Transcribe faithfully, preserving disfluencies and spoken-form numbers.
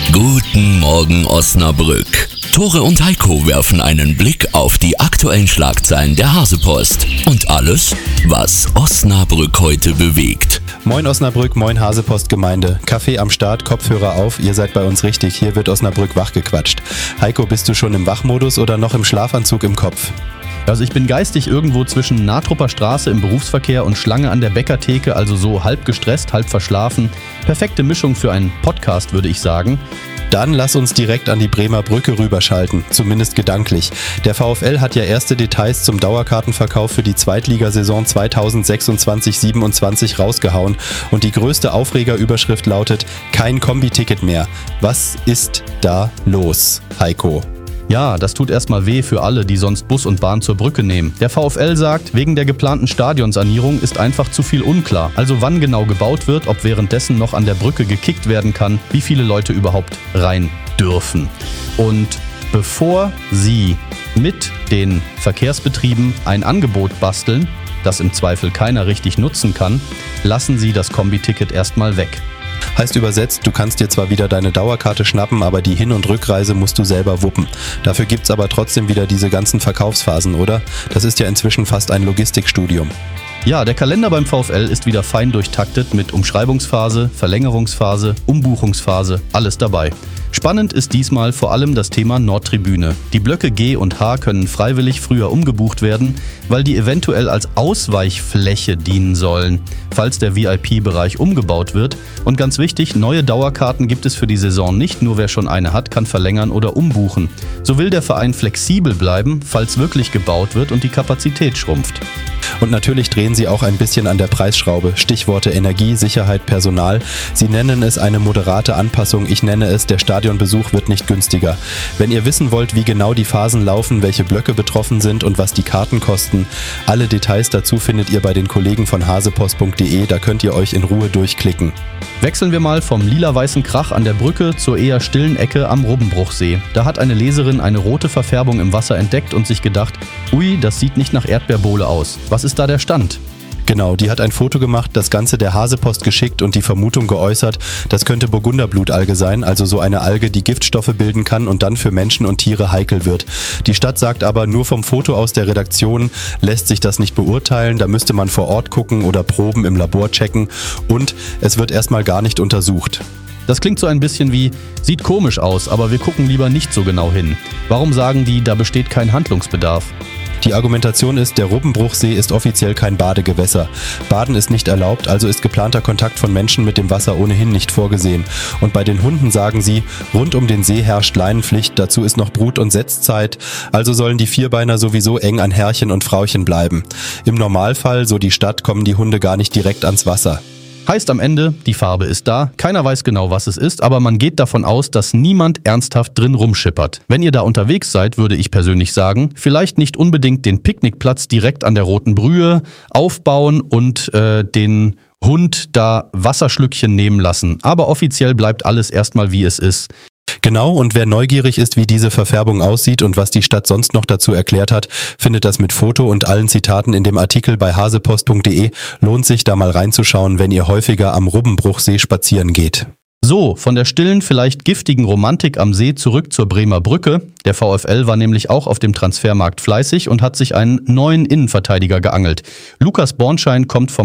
Guten Morgen Osnabrück. Tore und Heiko werfen einen Blick auf die aktuellen Schlagzeilen der Hasepost und alles, was Osnabrück heute bewegt. Moin Osnabrück, moin Hasepost-Gemeinde. Kaffee am Start, Kopfhörer auf, ihr seid bei uns richtig, hier wird Osnabrück wachgequatscht. Heiko, bist du schon im Wachmodus oder noch im Schlafanzug im Kopf? Also ich bin geistig irgendwo zwischen Natrupper Straße im Berufsverkehr und Schlange an der Bäckertheke, also so halb gestresst, halb verschlafen. Perfekte Mischung für einen Podcast, würde ich sagen. Dann lass uns direkt an die Bremer Brücke rüberschalten, zumindest gedanklich. Der VfL hat ja erste Details zum Dauerkartenverkauf für die Zweitligasaison zweitausendsechsundzwanzig siebenundzwanzig rausgehauen und die größte Aufregerüberschrift lautet: Kein Kombi-Ticket mehr. Was ist da los, Heiko? Ja, das tut erstmal weh für alle, die sonst Bus und Bahn zur Brücke nehmen. Der VfL sagt, wegen der geplanten Stadionsanierung ist einfach zu viel unklar. Also wann genau gebaut wird, ob währenddessen noch an der Brücke gekickt werden kann, wie viele Leute überhaupt rein dürfen. Und bevor Sie mit den Verkehrsbetrieben ein Angebot basteln, das im Zweifel keiner richtig nutzen kann, lassen Sie das Kombi-Ticket erstmal weg. Heißt übersetzt, du kannst dir zwar wieder deine Dauerkarte schnappen, aber die Hin- und Rückreise musst du selber wuppen. Dafür gibt's aber trotzdem wieder diese ganzen Verkaufsphasen, oder? Das ist ja inzwischen fast ein Logistikstudium. Ja, der Kalender beim VfL ist wieder fein durchtaktet mit Umschreibungsphase, Verlängerungsphase, Umbuchungsphase, alles dabei. Spannend ist diesmal vor allem das Thema Nordtribüne. Die Blöcke G und H können freiwillig früher umgebucht werden, weil die eventuell als Ausweichfläche dienen sollen, falls der V I P-Bereich umgebaut wird. Und ganz wichtig, neue Dauerkarten gibt es für die Saison nicht, nur wer schon eine hat, kann verlängern oder umbuchen. So will der Verein flexibel bleiben, falls wirklich gebaut wird und die Kapazität schrumpft. Und natürlich drehen sie auch ein bisschen an der Preisschraube. Stichworte Energie, Sicherheit, Personal. Sie nennen es eine moderate Anpassung. Ich nenne es, der Stadionbesuch wird nicht günstiger. Wenn ihr wissen wollt, wie genau die Phasen laufen, welche Blöcke betroffen sind und was die Karten kosten, alle Details dazu findet ihr bei den Kollegen von hasepost punkt de. Da könnt ihr euch in Ruhe durchklicken. Wechseln wir mal vom lila-weißen Krach an der Brücke zur eher stillen Ecke am Rubbenbruchsee. Da hat eine Leserin eine rote Verfärbung im Wasser entdeckt und sich gedacht, ui, das sieht nicht nach Erdbeerbohle aus. Was ist da der Stand? Genau, die hat ein Foto gemacht, das Ganze der Hasepost geschickt und die Vermutung geäußert, das könnte Burgunderblutalge sein, also so eine Alge, die Giftstoffe bilden kann und dann für Menschen und Tiere heikel wird. Die Stadt sagt aber, nur vom Foto aus der Redaktion lässt sich das nicht beurteilen, da müsste man vor Ort gucken oder Proben im Labor checken und es wird erstmal gar nicht untersucht. Das klingt so ein bisschen wie, sieht komisch aus, aber wir gucken lieber nicht so genau hin. Warum sagen die, da besteht kein Handlungsbedarf? Die Argumentation ist, der Rubbenbruchsee ist offiziell kein Badegewässer. Baden ist nicht erlaubt, also ist geplanter Kontakt von Menschen mit dem Wasser ohnehin nicht vorgesehen. Und bei den Hunden sagen sie, rund um den See herrscht Leinenpflicht, dazu ist noch Brut- und Setzzeit, also sollen die Vierbeiner sowieso eng an Herrchen und Frauchen bleiben. Im Normalfall, so die Stadt, kommen die Hunde gar nicht direkt ans Wasser. Heißt am Ende, die Farbe ist da, keiner weiß genau, was es ist, aber man geht davon aus, dass niemand ernsthaft drin rumschippert. Wenn ihr da unterwegs seid, würde ich persönlich sagen, vielleicht nicht unbedingt den Picknickplatz direkt an der Roten Brühe aufbauen und äh, den Hund da Wasserschlückchen nehmen lassen. Aber offiziell bleibt alles erstmal wie es ist. Genau, und wer neugierig ist, wie diese Verfärbung aussieht und was die Stadt sonst noch dazu erklärt hat, findet das mit Foto und allen Zitaten in dem Artikel bei hasepost punkt de. Lohnt sich da mal reinzuschauen, wenn ihr häufiger am Rubbenbruchsee spazieren geht. So, von der stillen, vielleicht giftigen Romantik am See zurück zur Bremer Brücke. Der VfL war nämlich auch auf dem Transfermarkt fleißig und hat sich einen neuen Innenverteidiger geangelt. Lukas Bornschein kommt vom